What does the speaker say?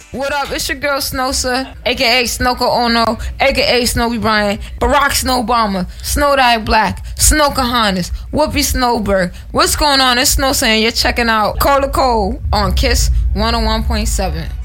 What up? It's your girl Snosa, aka Snoka Ono, aka Snowy Bryant, Barack Snow Obama, Snowdie Black, Snow Kahanis, Whoopi Snowberg. What's going on? It's Snosa and you're checking out Cola Cole on Kiss 101.7.